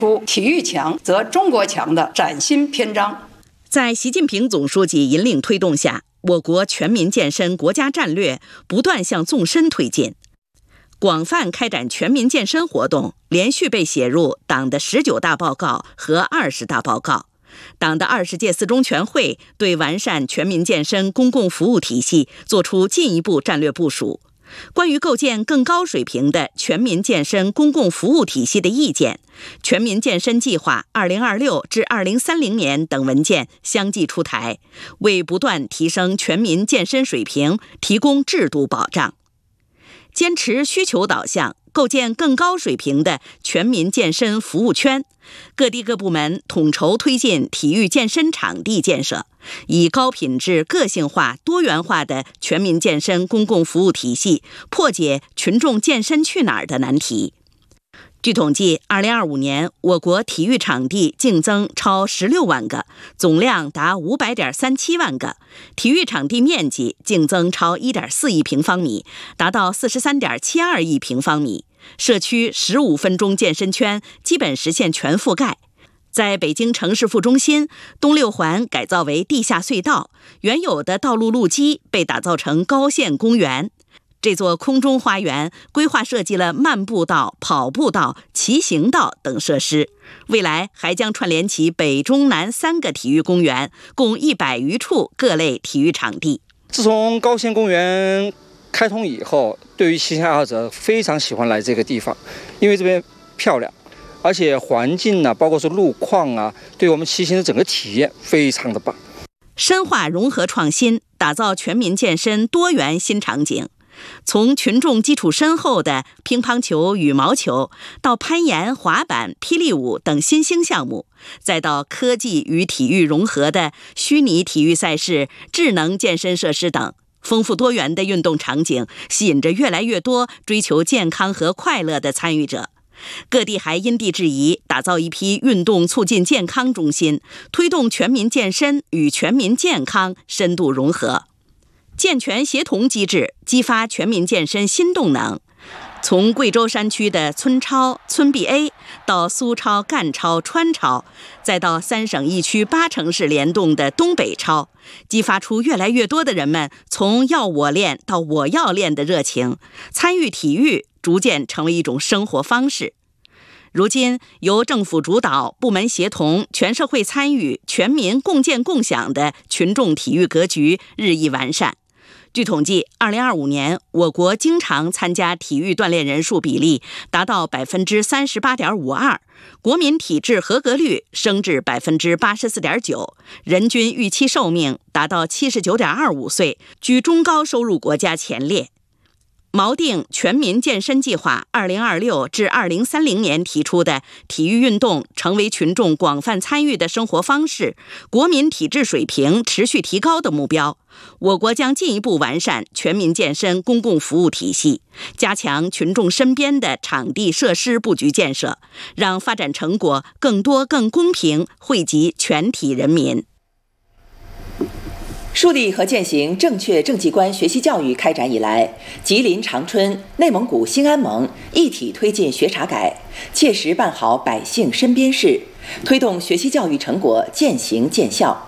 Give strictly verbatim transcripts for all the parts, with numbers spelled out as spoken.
出体育强则中国强的崭新篇章。 在习近平总书记引领推动下，我国全民健身国家战略不断向纵深推进，广泛开展全民健身活动，连续被写入党的十九大报告和二十大报告。党的二十届四中全会对完善全民健身公共服务体系作出进一步战略部署。关于构建更高水平的全民健身公共服务体系的意见、全民健身计划二零二六至二零三零年等文件相继出台，为不断提升全民健身水平提供制度保障。坚持需求导向，构建更高水平的全民健身服务圈，各地各部门统筹推进体育健身场地建设，以高品质、个性化、多元化的全民健身公共服务体系，破解群众健身去哪儿的难题。据统计，二零二五年我国体育场地净增超十六万个，总量达五百点三七万个，体育场地面积净增超一点四亿平方米，达到四十三点七二亿平方米。社区十五分钟健身圈基本实现全覆盖。在北京城市副中心，东六环改造为地下隧道，原有的道路路基被打造成高线公园。这座空中花园规划设计了漫步道、跑步道、骑行道等设施，未来还将串联起北中南三个体育公园，共一百余处各类体育场地。 自从高线公园开通以后，对于骑行爱好者非常喜欢来这个地方，因为这边漂亮，而且环境呢、啊，包括说路况啊，对我们骑行的整个体验非常的棒。 深化融合创新，打造全民健身多元新场景。从群众基础深厚的乒乓球、羽毛球，到攀岩、滑板、霹雳舞等新兴项目，再到科技与体育融合的虚拟体育赛事、智能健身设施等，丰富多元的运动场景吸引着越来越多追求健康和快乐的参与者。各地还因地制宜，打造一批运动促进健康中心，推动全民健身与全民健康深度融合。健全协同机制，激发全民健身新动能。从贵州山区的村超、村 B A 到苏超、赣超、川超，再到三省一区八城市联动的东北超，激发出越来越多的人们从要我练到我要练的热情，参与体育逐渐成为一种生活方式。如今，由政府主导、部门协同、全社会参与、全民共建共享的群众体育格局日益完善。据统计，二零二五年我国经常参加体育锻炼人数比例达到百分之三十八点五二，国民体质合格率升至百分之八十四点九，人均预期寿命达到七十九点二五岁，居中高收入国家前列。锚定全民健身计划二零二六至二零三零年提出的体育运动成为群众广泛参与的生活方式，国民体质水平持续提高的目标，我国将进一步完善全民健身公共服务体系，加强群众身边的场地设施布局建设，让发展成果更多更公平惠及全体人民。 树立和践行正确政绩观学习教育开展以来，吉林长春、内蒙古兴安盟一体推进学查改，切实办好百姓身边事，推动学习教育成果渐行渐效。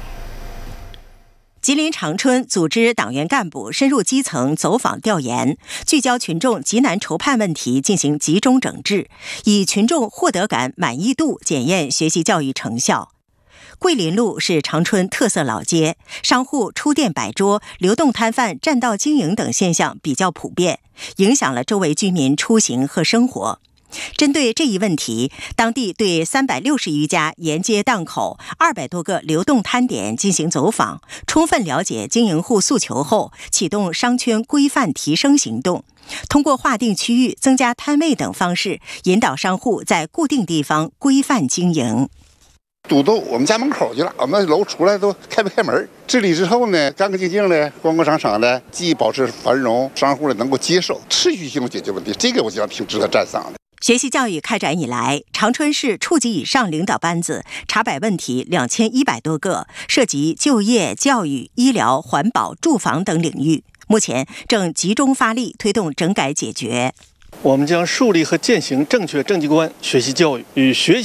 吉林长春组织党员干部深入基层走访调研，聚焦群众急难愁盼问题进行集中整治，以群众获得感满意度检验学习教育成效。桂林路是长春特色老街，商户出店摆桌、流动摊贩占道经营等现象比较普遍，影响了周围居民出行和生活。针对这一问题，当地对三百六十余家沿街档口、二百多个流动摊点进行走访，充分了解经营户诉求后，启动商圈规范提升行动，通过划定区域、增加摊位等方式，引导商户在固定地方规范经营。 堵到我们家门口去了，我们楼出来都开不开门。治理之后呢，干干净净的、光光闪闪的，既保持繁荣，商户呢能够接受，持续性的解决问题，这个我觉得挺值得赞赏的。 学习教育开展以来，长春市处级以上领导班子查摆问题两千一百多个，涉及就业、教育、医疗、环保、住房等领域，目前正集中发力推动整改解决。 我们将树立和践行正确政绩观学习教育，与学习